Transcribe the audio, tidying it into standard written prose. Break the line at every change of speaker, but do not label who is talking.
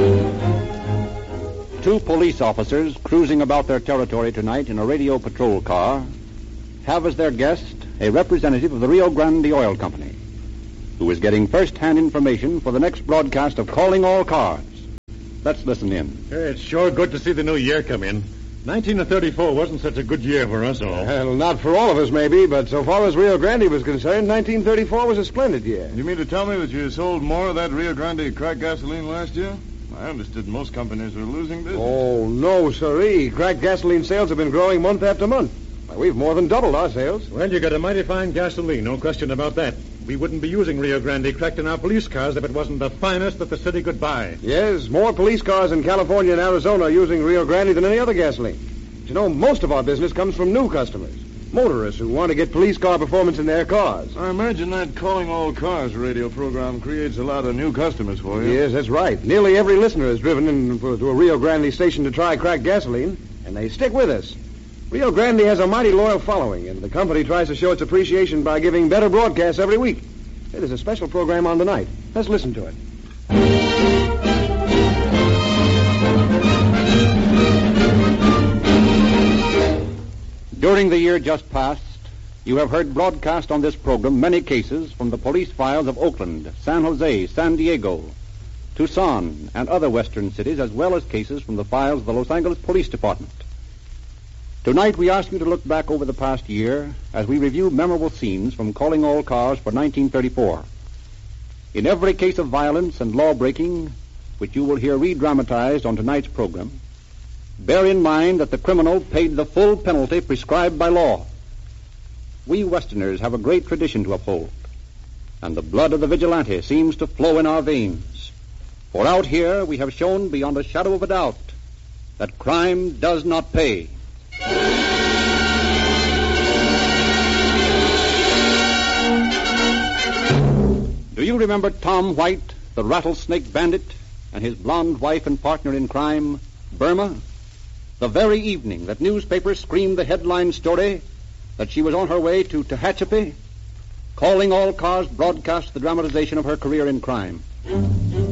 Two police officers cruising about their territory tonight in a radio patrol car have as their guest a representative of the Rio Grande Oil Company, who is getting first-hand information for the next broadcast of Calling All Cars. Let's listen in.
It's sure good to see the new year come in. 1934 wasn't such a good year for us all.
Well, not for all of us, maybe, but so far as Rio Grande was concerned, 1934 was a splendid year.
You mean to tell me that you sold more of that Rio Grande cracked gasoline last year? I understood most companies were losing business.
Oh, no, sirree. Cracked gasoline sales have been growing month after month. Why, we've more than doubled our sales.
Well, you got a mighty fine gasoline, no question about that. We wouldn't be using Rio Grande cracked in our police cars if it wasn't the finest that the city could buy.
Yes, more police cars in California and Arizona are using Rio Grande than any other gasoline. But you know, most of our business comes from new customers. Motorists who want to get police car performance in their cars.
I imagine that Calling All Cars radio program creates a lot of new customers for you.
Yes, that's right. Nearly every listener is driven in to a Rio Grande station to try cracked gasoline, and they stick with us. Rio Grande has a mighty loyal following, and the company tries to show its appreciation by giving better broadcasts every week. Hey, there's a special program on tonight. Let's listen to it.
During the year just past, you have heard broadcast on this program many cases from the police files of Oakland, San Jose, San Diego, Tucson, and other western cities, as well as cases from the files of the Los Angeles Police Department. Tonight, we ask you to look back over the past year as we review memorable scenes from Calling All Cars for 1934. In every case of violence and law-breaking, which you will hear re-dramatized on tonight's program, bear in mind that the criminal paid the full penalty prescribed by law. We Westerners have a great tradition to uphold, and the blood of the vigilante seems to flow in our veins. For out here we have shown beyond a shadow of a doubt that crime does not pay. Do you remember Tom White, the rattlesnake bandit, and his blonde wife and partner in crime, Burma? The very evening that newspapers screamed the headline story that she was on her way to Tehachapi, Calling All Cars broadcast the dramatization of her career in crime.